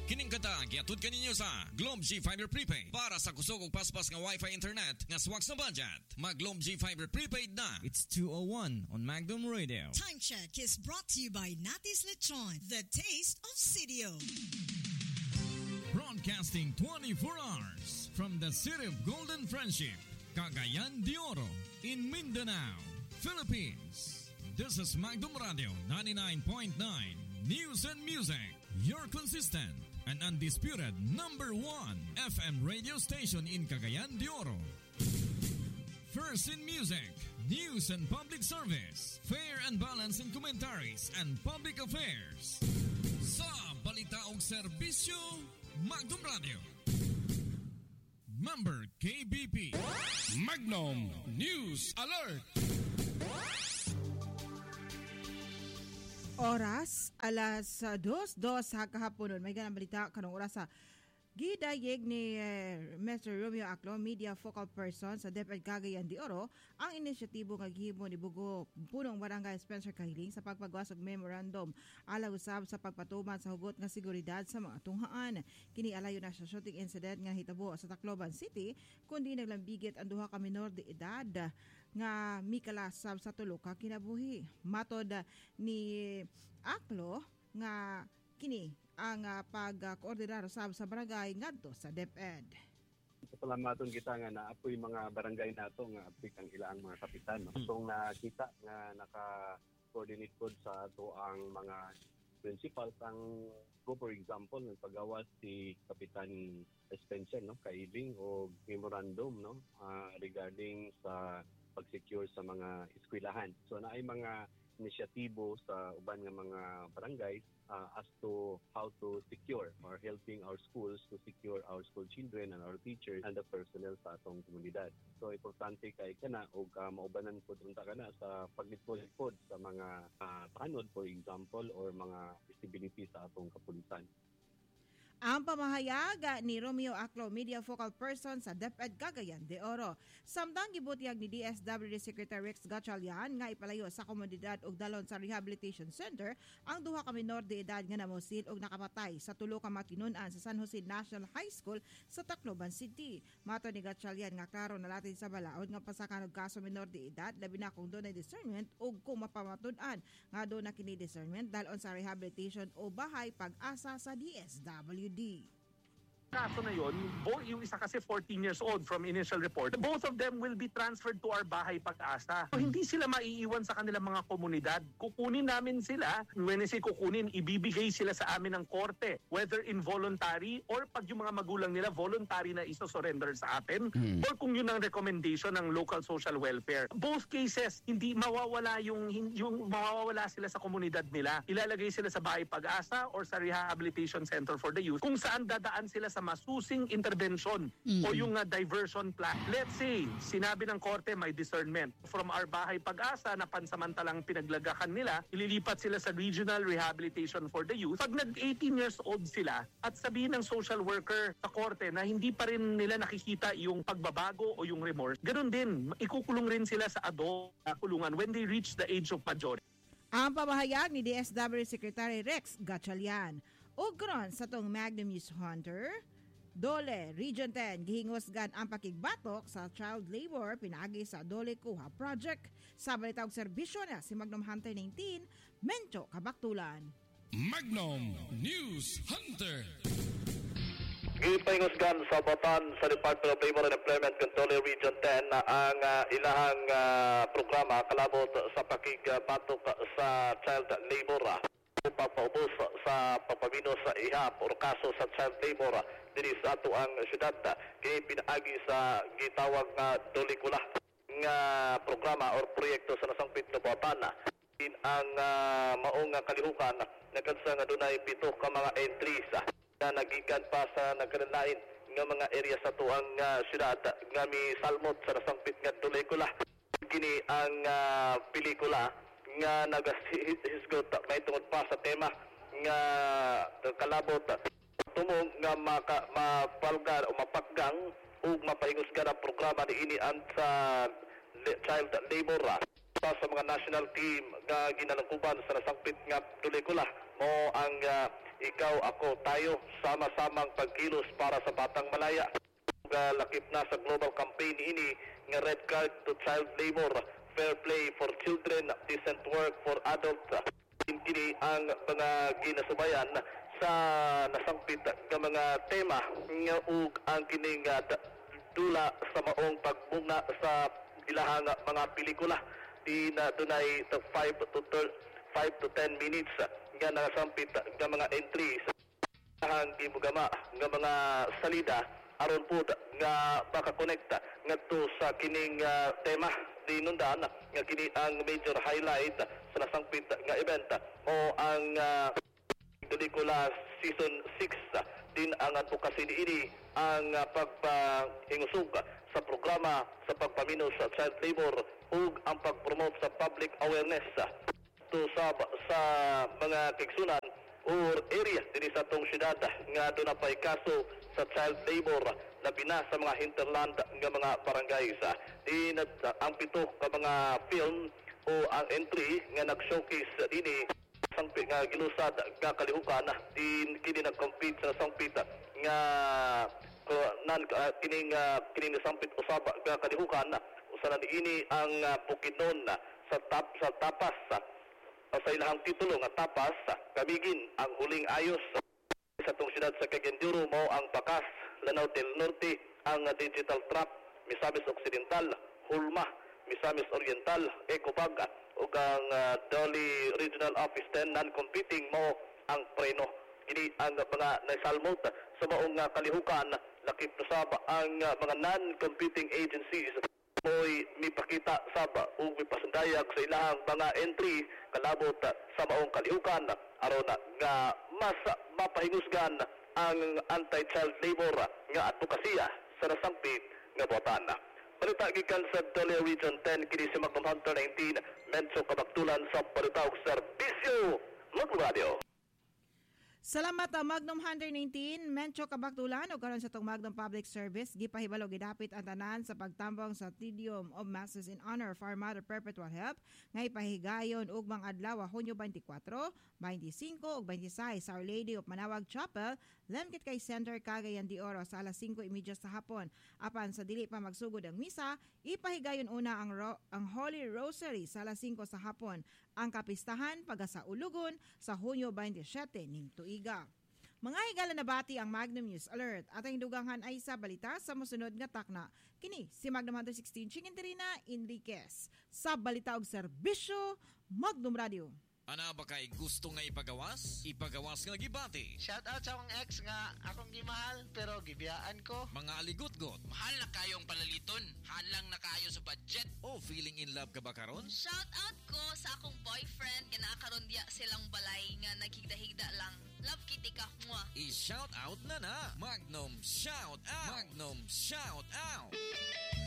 Kining kata giatud kaninyo sa Globe G Fiber Prepaid para sa kusog ug paspas nga Wi-Fi internet nga swak sa budget. Mag Globe G Fiber Prepaid na. It's 2:01 on Magnum Radio. Time check is brought to you by Natis Lechon, the taste of CDO. Broadcasting 24 hours from the city of Golden Friendship, Cagayan de Oro, in Mindanao, Philippines. This is Magnum Radio 99.9 News and Music, your consistent and undisputed number 1 FM radio station in Cagayan de Oro. First in music, news and public service, fair and balanced in commentaries and public affairs. Sa balita og serbisyo, Magnum Radio. Member KBP. Magnum News Alert. Oras, alas 2:02 sa kahaponon. May ganang balita kanong oras sa gidayeg ni Mr. Romeo Aclo, Media Focal Person sa DepEd Cagayan de Oro, ang inisyatibo nga gihimo ni Bugo Punong Barangay Spencer Kahiling sa pagpagawas og memorandum ala usab sa pagpatuman sa hugot nga seguridad sa mga tunghaan. Kini alayo na sa shooting incident nga hitabo sa Tacloban City kundi naglambigit ang duha ka minor de edad nga mikalasab sa tulo ka kinabuhi. Matod ni Aclo nga kini ang pag-koordinar sa barangay ngadto sa DepEd. Salamaton kita nga naapoy mga barangay nato nga apik ang ilang mga kapitan. No? So nakita nga naka-coordinate pod sa ato ang mga principals ang for example nagpagawas si Kapitan Spencer no Kahiling o memorandum no regarding sa pag-secure sa mga eskwelahan. So naay mga inisyatibo sa uban nga mga barangay as to how to secure or helping our schools to secure our school children and our teachers and the personnel sa atong komunidad. So importante kay kana og maubanan pod unta kana sa paglipod sa mga tanod for example or mga visibility sa atong kapulisan. Ang pamahayag ni Romeo Aclo, Media Focal Person sa DepEd Cagayan de Oro. Samtang gibutiyag ni DSWD Secretary Rex Gatchalian nga ipalayo sa komunidad og dalon sa Rehabilitation Center ang duha ka minor de edad nga namosil og nakapatay sa tulo ka matinun-an sa San Jose National High School sa Tacloban City. Mato ni Gatchalian nga klaro nalatin sa balaod nga pasakan og kaso minor de edad labi na kung dunay discernment og kung mapamatud-an nga do na kini discernment dalon sa rehabilitation o bahay pag-asa sa DSWD. Kaso na yun, yung isa kasi 14 years old from initial report, both of them will be transferred to our bahay pag-asa. So, hindi sila maiiwan sa kanilang mga komunidad. Kukunin namin sila, when I say kukunin, ibibigay sila sa amin ng korte, whether involuntary or pag yung mga magulang nila voluntary na iso-surrender sa atin, or kung yun ang recommendation ng local social welfare. Both cases, hindi mawawala yung mawawala sila sa komunidad nila. Ilalagay sila sa bahay pag-asa or sa rehabilitation center for the youth, kung saan dadaan sila sa masusing intervention o yung diversion plan. Let's say, sinabi ng korte may discernment. From our bahay pag-asa na pansamantalang pinaglagakan nila, ililipat sila sa regional rehabilitation for the youth. Pag nag-18 years old sila at sabihin ng social worker sa korte na hindi pa rin nila nakikita yung pagbabago o yung remorse, ganun din, ikukulong rin sila sa adult kulungan when they reach the age of majority. Ang pamahayag ni DSWD Secretary Rex Gatchalian. Ugron sa tong Magnum News Hunter, Dole, Region 10, gihingosgan ang pakigbatok sa child labor pinagi sa Dole Kuha Project. Sa balita og serbisyo na si Magnum Hunter 19, Mencho Kabaktulan. Magnum News Hunter. Gipahingosgan sa Batan sa Department of Labor and Employment Control Region 10 na ang ilahang programa kalabot sa pakigbatok sa child labor. Papaubos sa papamino sa ihap o kaso sa child labor diri sa ato ang syudad. Kini pinaagi sa gitawag nga Dolikula nga programa o proyekto sa nasangpit na Batan. Ang maong kalihukan nagkansa nga dunay 7 ka mga entries na nagikan pa sa nagkanalain nga mga area sa tuang syudad nga misalmot sa nasangpit nga Dolikula. Kini ang pelikula nga nagahisgot may tungod pa sa tema nga kalabot tumong nga mapalgar o mapakgang o mapahingusgan ang programa ni ini sa child labor pa sa mga national team nga ginalangkuban sa nasangpit nga Dolikula mo ang ikaw, ako, tayo, sama-samang pagkilos para sa Batang Malaya. Lakip na sa global campaign ini nga Red Card to Child Labor, Fair Play for Children, Decent Work for Adults. Kini ang mga ginasubayan sa nasangpit nga mga tema nga ug ang kining dula sa maong pagbunga sa ilahang mga pelikula. Di na dunay 5 to 10 minutes nga nasampit nga mga entries ang gibugama nga mga salida aron po nga makakonekta ngadto sa kining tema di nundan nga kini ang major highlight sa nasangpit nga event o ang pelikula season 6 din ang advocacy ini ang pagpahingusog sa programa sa pagpaminos sa child labor ug ang pagpromote sa public awareness to sa mga kigsunan or area dinhi sa atong syudad nga doon pay kaso sa child labor labi na sa mga hinterland nga mga barangays. Ang pito ka mga film o ang entry nga nag-showcase dinhi sangpit nga gilusad nga kalihukan din kini nag-compete sa sangpit nga kining nasampit usab nga kalihukan usa na ini ang Bukidnon sa tapas sa ilahang titulo nga tapas kamigin ang huling ayos sa tong siyudad sa Cagayan de Oro mao ang Bakas, Lanao del Norte, ang Digital Trap, Misamis Occidental, Hulma, Misamis Oriental, Ecobag ug ang Dolly Regional Office 10 non-competing mo ang preno. Kini ang mga naisalmot sa maong kalihukan lakip usab ang mga non-competing agencies mo'y mipakita sab ug mipasundayag sa ilahang mga entry kalabot sa maong kalihukan aron nga mas mapahingusgan ang anti-child labor nga advokasya sa nasampit nga buhatan. Balita gikan sa Dolly Region 10 kini si Magnum Hunter 19 Menso Kabaktulan sa Balita ug Serbisyo Magnum Radio. Salamat Magnum 119, Mencho Kabaktulan o karon sa itong Magnum Public Service. Gipahibalo gidapit ang tanan sa pagtambong sa Triduum of Masses in honor of our Mother Perpetual Help nga ipahigayon ug mga adlaw Hunyo 24, 25 ug 26 sa Our Lady of Manawag Chapel, Lemkit kay Center, Cagayan de Oro sa alas 5:30 sa hapon. Apan sa dili pa magsugod ang misa, ipahigayon una ang Holy Rosary sa alas 5 sa hapon. Ang kapistahan pagasaulugon sa Hunyo 27 ning tuiga. Mga higala na bati ang Magnum News Alert. Atang dugangan ay sa balita sa mosunod nga takna. Kini si Magnum 116 Chingenterina Enriquez sa balita og serbisyo Magnum Radio. Ana ba kay gusto nga ipagawas? Ipagawas nga gibati. Shout out sa akong ex nga akong gimahal pero gibiyaan ko. Mga aligot-got. Mahal na kayong palaliton. Halang na kayo sa budget. O feeling in love ka ba karon? Shout out ko sa akong boyfriend nga nakakaroon diya silang balay nga naghigda-higda lang. Love kitty ka mo. I-shout out na na. Magnum shout out. Magnum shout out.